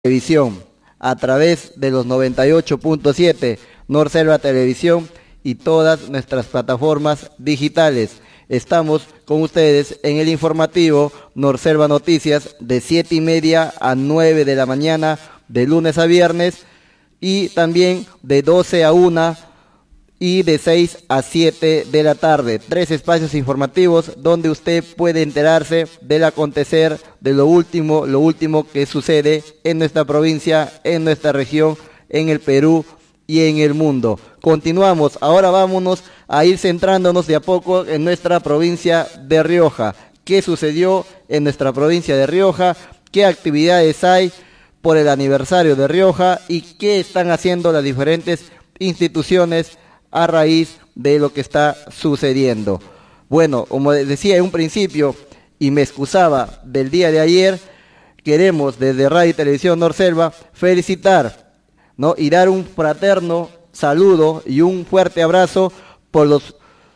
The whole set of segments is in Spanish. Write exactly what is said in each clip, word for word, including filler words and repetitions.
Televisión a través de los noventa y ocho punto siete Norselva Televisión y todas nuestras plataformas digitales. Estamos con ustedes en el informativo Norselva Noticias de siete y media a nueve de la mañana de lunes a viernes y también de doce a una y de seis a siete de la tarde. Tres espacios informativos donde usted puede enterarse del acontecer, de lo último, lo último que sucede en nuestra provincia, en nuestra región, en el Perú y en el mundo. Continuamos, ahora vámonos a ir centrándonos de a poco en nuestra provincia de Rioja. ¿Qué sucedió en nuestra provincia de Rioja? ¿Qué actividades hay por el aniversario de Rioja? ¿Y qué están haciendo las diferentes instituciones a raíz de lo que está sucediendo? Bueno, como decía en un principio y me excusaba del día de ayer, queremos desde Radio y Televisión Norselva felicitar, ¿no? y dar un fraterno saludo y un fuerte abrazo por los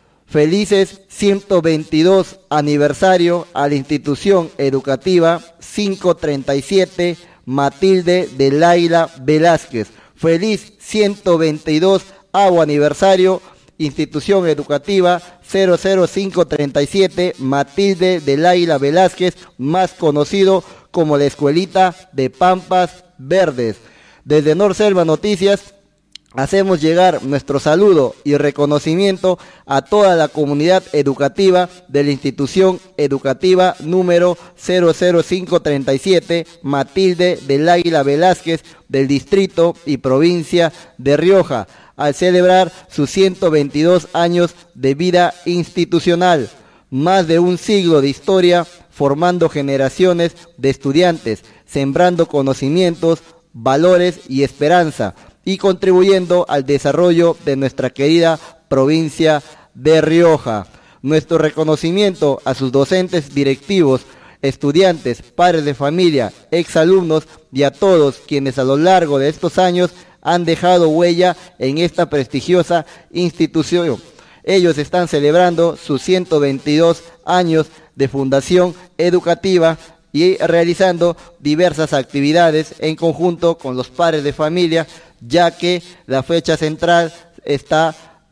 felices ciento veintidós aniversario a la institución educativa quinientos treinta y siete Matilde del Águila Velázquez. Feliz ciento veintidós aniversario, institución educativa cero cero quinientos treinta y siete Matilde del Águila Velázquez, más conocido como la Escuelita de Pampas Verdes. Desde Norselva Noticias hacemos llegar nuestro saludo y reconocimiento a toda la comunidad educativa de la institución educativa número cero cero quinientos treinta y siete Matilde del Águila Velázquez del distrito y provincia de Rioja, al celebrar sus ciento veintidós años de vida institucional, más de un siglo de historia formando generaciones de estudiantes, sembrando conocimientos, valores y esperanza, y contribuyendo al desarrollo de nuestra querida provincia de Rioja. Nuestro reconocimiento a sus docentes directivos, estudiantes, padres de familia, exalumnos y a todos quienes a lo largo de estos años han dejado huella en esta prestigiosa institución. Ellos están celebrando sus ciento veintidós años de fundación educativa y realizando diversas actividades en conjunto con los padres de familia, ya que la fecha central está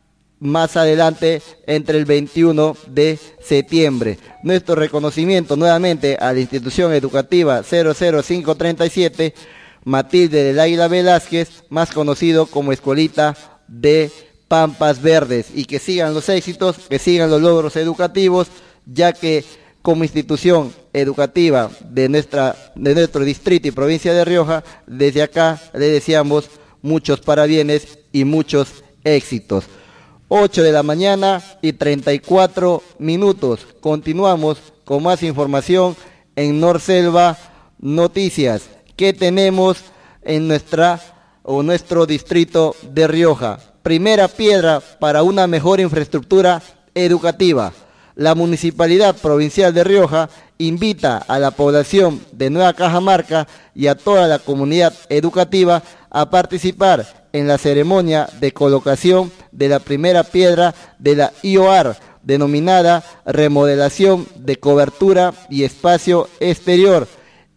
más adelante entre el veintiuno de septiembre. Nuestro reconocimiento nuevamente a la institución educativa cero cero quinientos treinta y siete Matilde del Águila Velázquez, más conocido como Escuelita de Pampas Verdes, y que sigan los éxitos, que sigan los logros educativos, ya que como institución educativa de, nuestra, de nuestro distrito y provincia de Rioja, desde acá le deseamos muchos parabienes y muchos éxitos. ocho de la mañana y treinta y cuatro minutos. Continuamos con más información en Norselva Noticias. ¿Qué tenemos en nuestra o nuestro distrito de Rioja? Primera piedra para una mejor infraestructura educativa. La Municipalidad Provincial de Rioja invita a la población de Nueva Cajamarca y a toda la comunidad educativa a participar en la ceremonia de colocación de la primera piedra de la I O A R, denominada Remodelación de Cobertura y Espacio Exterior,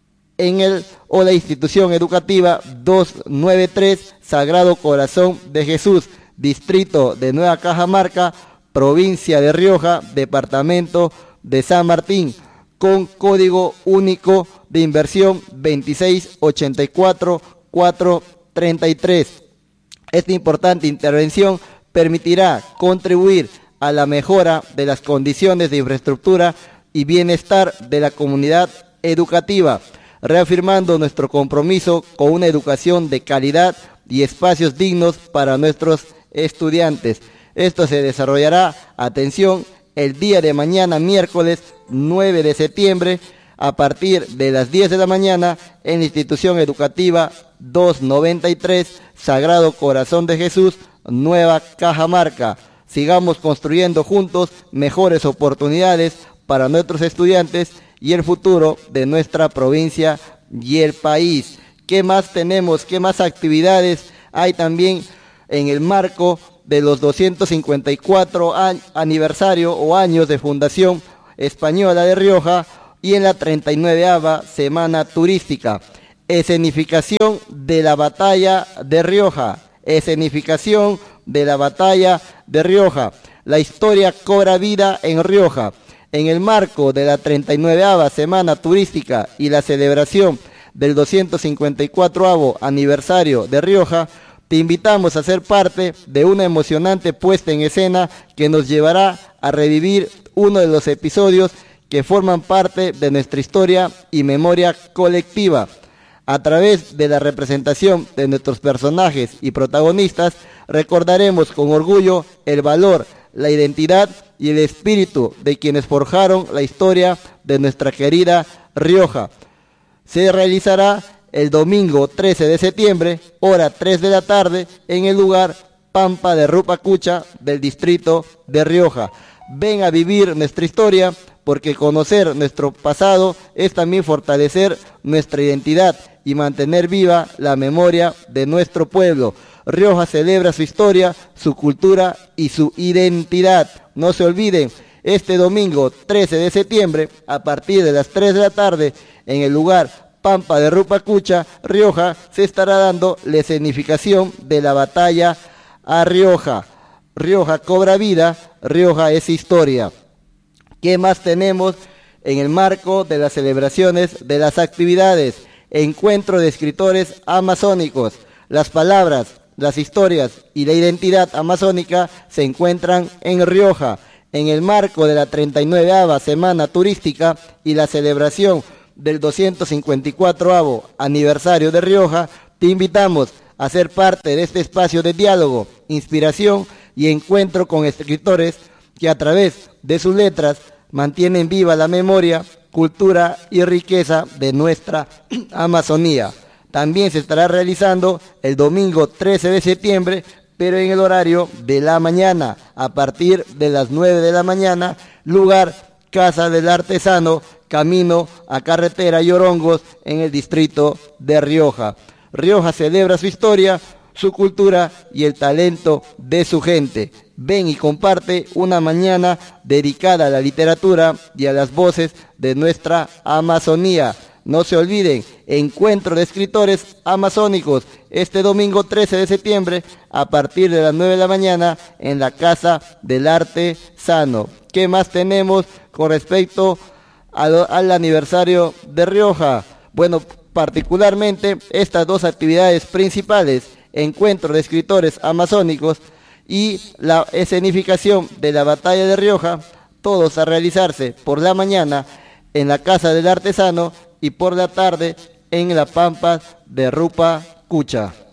en el o la institución educativa doscientos noventa y tres Sagrado Corazón de Jesús, distrito de Nueva Cajamarca, provincia de Rioja, departamento de San Martín, con código único de inversión veintiséis ochenta y cuatro cuatrocientos treinta y tres. Esta importante intervención permitirá contribuir a la mejora de las condiciones de infraestructura y bienestar de la comunidad educativa, reafirmando nuestro compromiso con una educación de calidad y espacios dignos para nuestros estudiantes. Esto se desarrollará, atención, el día de mañana, miércoles nueve de septiembre, a partir de las diez de la mañana, en la institución educativa doscientos noventa y tres Sagrado Corazón de Jesús, Nueva Cajamarca. Sigamos construyendo juntos mejores oportunidades para nuestros estudiantes y el futuro de nuestra provincia y el país. ¿Qué más tenemos? ¿Qué más actividades hay también en el marco de los doscientos cincuenta y cuatro aniversario o años de Fundación Española de Rioja y en la treinta y nueve Semana Turística? escenificación de la batalla de Rioja, escenificación de la batalla de Rioja. La historia cobra vida en Rioja. En el marco de la treinta y nueve Semana Turística y la celebración del doscientos cincuenta y cuatro aniversario de Rioja, te invitamos a ser parte de una emocionante puesta en escena que nos llevará a revivir uno de los episodios que forman parte de nuestra historia y memoria colectiva. A través de la representación de nuestros personajes y protagonistas, recordaremos con orgullo el valor, la identidad y el espíritu de quienes forjaron la historia de nuestra querida Rioja. Se realizará el domingo trece de septiembre, hora tres de la tarde, en el lugar Pampa de Rupacucha del distrito de Rioja. Ven a vivir nuestra historia, porque conocer nuestro pasado es también fortalecer nuestra identidad y mantener viva la memoria de nuestro pueblo. Rioja celebra su historia, su cultura y su identidad. No se olviden, este domingo trece de septiembre, a partir de las tres de la tarde, en el lugar Pampa de Rupacucha, Rioja, se estará dando la escenificación de la batalla a Rioja. Rioja cobra vida, Rioja es historia. ¿Qué más tenemos en el marco de las celebraciones de las actividades? Encuentro de escritores amazónicos. Las palabras, las historias y la identidad amazónica se encuentran en Rioja. En el marco de la treinta y nueve Semana Turística y la celebración del doscientos cincuenta y cuatro aniversario de Rioja, te invitamos a ser parte de este espacio de diálogo, inspiración y encuentro con escritores que a través de sus letras mantienen viva la memoria, cultura y riqueza de nuestra Amazonía. También se estará realizando el domingo trece de septiembre, pero en el horario de la mañana, a partir de las nueve de la mañana, lugar Casa del Artesano, camino a Carretera Yorongos, en el distrito de Rioja. Rioja celebra su historia, su cultura y el talento de su gente. Ven y comparte una mañana dedicada a la literatura y a las voces de nuestra Amazonía. No se olviden, encuentro de escritores amazónicos este domingo trece de septiembre a partir de las nueve de la mañana en la Casa del Artesano. ¿Qué más tenemos con respecto al, al aniversario de Rioja? Bueno, particularmente estas dos actividades principales, encuentro de escritores amazónicos y la escenificación de la batalla de Rioja, todos a realizarse por la mañana en la Casa del Artesano y por la tarde en la Pampa de Rupacucha.